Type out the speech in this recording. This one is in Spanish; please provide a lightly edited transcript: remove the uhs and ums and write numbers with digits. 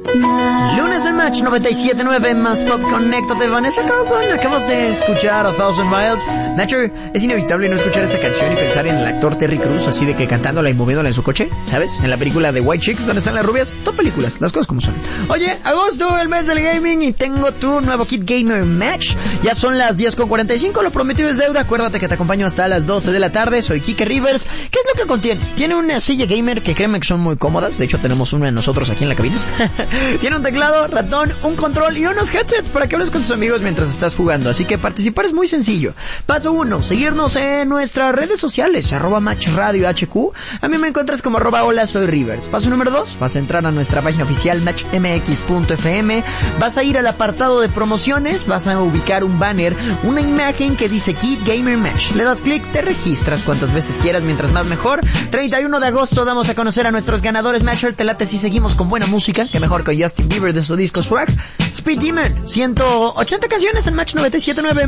Lunes en Match 97.9 más Pop. Conéctate, Vanessa Carlton. Acabas de escuchar A Thousand Miles. Nacho, es inevitable no escuchar esta canción y pensar en el actor Terry Crews, así de que cantándola y moviéndola en su coche, ¿sabes? En la película de White Chicks, donde están las rubias. Top películas, las cosas como son. Oye, agosto, el mes del gaming, y tengo tu nuevo kit gamer Match. Ya son las 10:45, lo prometido es deuda. Acuérdate que te acompaño hasta las 12 de la tarde. Soy Kike Rivers. ¿Qué es lo que contiene? Tiene una silla gamer que créeme que son muy cómodas. De hecho, tenemos una de nosotros aquí en la cabina. Tiene un teclado, ratón, un control y unos headsets para que hables con tus amigos mientras estás jugando. Así que participar es muy sencillo. Paso 1, seguirnos en nuestras redes sociales, @MatchRadioHQ. A mí me encuentras como @hola soy Rivers. Paso número 2, vas a entrar a nuestra página oficial matchmx.fm. Vas a ir al apartado de promociones, vas a ubicar un banner, una imagen que dice Kit Gamer Match. Le das clic, te registras cuantas veces quieras, mientras más mejor. 31 de agosto damos a conocer a nuestros ganadores. Matcher, te late si seguimos con buena música, que mejor que Justin Bieber de su disco Swag. Speed Demon, 180 canciones en Match 97.9.